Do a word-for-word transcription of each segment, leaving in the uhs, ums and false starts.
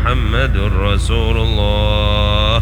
محمد رسول الله.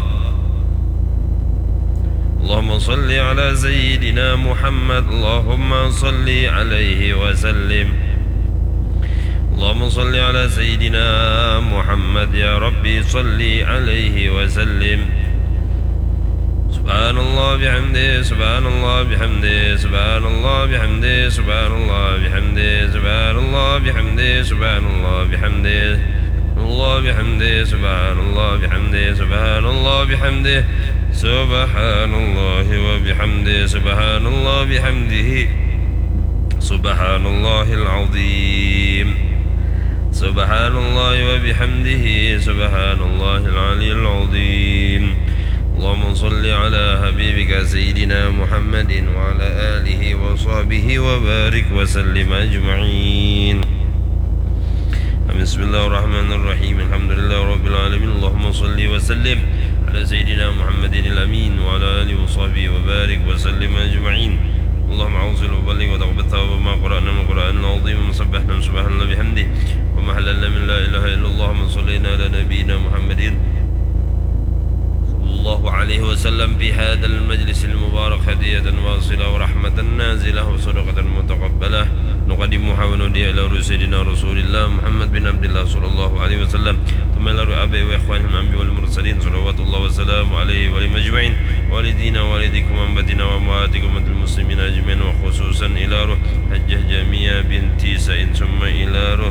اللهم صل على سيدنا محمد. اللهم صل عليه وسلم. اللهم صل على سيدنا محمد يا ربي صل عليه وسلم. سبحان الله بحمده سبحان الله بحمده سبحان الله بحمده سبحان الله بحمده سبحان الله بحمده سبحان الله بحمده الله بحمده سبحان الله بحمده سبحان الله بحمده سبحان الله وبحمده سبحان الله بحمده سبحان الله العظيم سبحان الله وبحمده سبحان الله العلي العظيم. اللهم صل على حبيبك سيدنا محمد وعلى آله وصحبه وبارك وسلم أجمعين. بسم الله الرحمن الرحيم. الحمد لله رب العالمين. اللهم صل وسلم على سيدنا محمد الأمين وعلى آله وصحبه وبارك وسلم أجمعين. اللهم أوصل وبلغ وتقبل ثواب ما قرأنا من القرآن العظيم وسبحنا سبحان الله بحمده وما حللنا من لا إله إلا الله من صلينا على نبينا محمد الله عليه وسلم في هذا المجلس المبارك هدية واصلة ورحمة نازلة وصدقة متقبلة نقدمها وندعي إلى سيدنا رسول الله محمد بن عبد الله صلى الله عليه وسلم ثم إلى أبي وإخوانه الأنبياء والمرسلين صلوات الله وسلامه عليه وعليهم أجمعين والدينا والديكم وأمتنا وأمواتكم المسلمين أجمعين وخصوصا إلى روح حجة جميع بنتي سعيد ثم إلى روح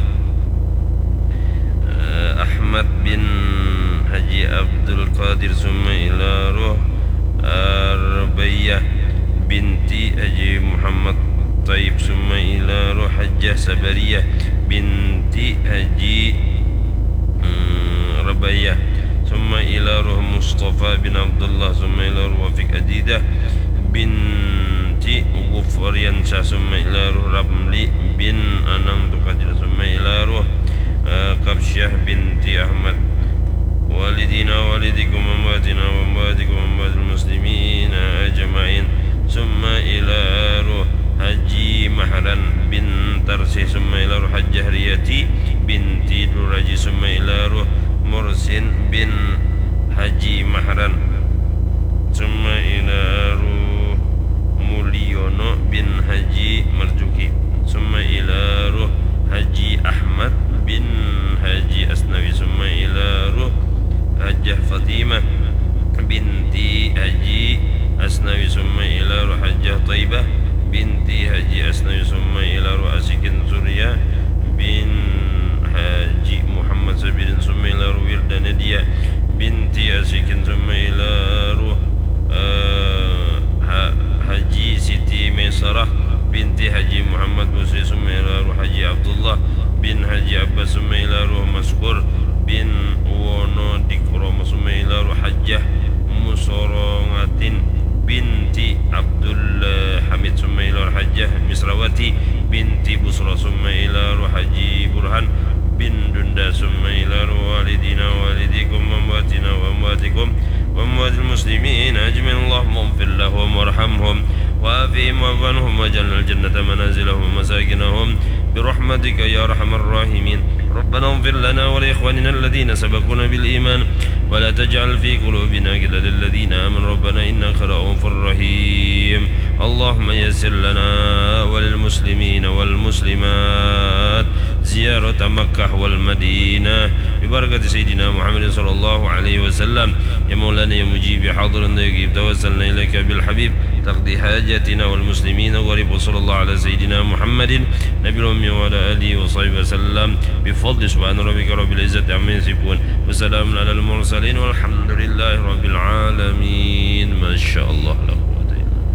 أحمد بن حجي عبد القادر ثم إلى روح ربية بنتي حجي محمد طيب ثم إلى روح حجة سبرية بنتي حجي ربية ثم إلى روح مصطفى بن عبد الله ثم إلى روح وفيق أديدة بنتي غفر ينسى ثم إلى روح رملي بن أنام تقدر ثم إلى روح قبشة بنتي أحمد والدينا والديكم وأمواتنا وأمواتكم وأموات المسلمين أجمعين ثم إلى روح حجي محرن بن ترسي ثم إلى روح الجهرية بنتي درجي ثم إلى روح مرسن بن حجي محرن ثم إلى روح موليونو بن حجي مرجوكي ثم إلى روح حجي أحمد بن حجي أسنوي ثم إلى روح حجة فاطمة بنتي حجي أسنوي ثم إلى روح حجة طيبة بنتي حجي أسنوي ثم إلى روح أسكن سوريا بن حجي محمد سبيل ثم إلى روح ورد ندية بنتي أسكن ثم إلى روح حجي سيتي ميسرة بنتي حجي محمد بوسي ثم إلى روح حجي عبد الله بن حجي عباس ثم إلى روح مسكور بن wono dikromo ثم إلى روح حجة مصرونغاتين بنتي عبد الحميد ثم إلى روح حجة مصرواتي بنتي بصرة ثم إلى روح حجي برهان بن دندا ثم إلى روح والدينا والديكم وأمواتنا وأمواتكم وأموات المسلمين أجمعين. اللهم اغفر لهم وارحمهم وعافهم واعف عنهم واجعل الجنة منازلهم ومساكنهم برحمتك يا أرحم الراحمين. ربنا اغفر لنا ولإخواننا الذين سبقونا بالإيمان ولا تجعل في قلوبنا غلا للذين آمنوا ربنا إنك رؤوف رحيم. اللهم يسر لنا وللمسلمين والمسلمات زيارة مكة والمدينة ببركة سيدنا محمد صلى الله عليه وسلم. يا مولانا يا مجيب حاضر يجيب توسلنا إليك بالحبيب تقضي حاجاتنا والمسلمين غريب وصلى الله على سيدنا محمد نبي الأمي وعلى آله وصحبه وسلم بفضل سبحان ربك رب العزة عما يصفون وسلام على المرسلين والحمد لله رب العالمين. ما شاء الله لكم.